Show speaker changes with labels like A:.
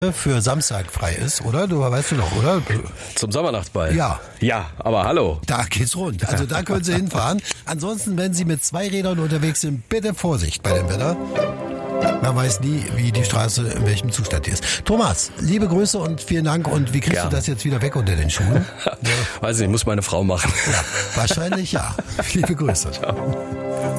A: für Samstag frei ist, oder? Du weißt du noch, oder?
B: Zum Sommernachtsball?
A: Ja.
B: Ja, aber hallo.
A: Da geht's rund. Also da können Sie hinfahren. Ansonsten, wenn Sie mit 2 Rädern unterwegs sind, bitte Vorsicht bei dem Wetter. Man weiß nie, wie die Straße, in welchem Zustand die ist. Thomas, liebe Grüße und vielen Dank. Und wie kriegst du das jetzt wieder weg unter den Schuhen?
B: Weiß nicht, muss meine Frau machen.
A: Ja, wahrscheinlich ja. Liebe Grüße. Ciao.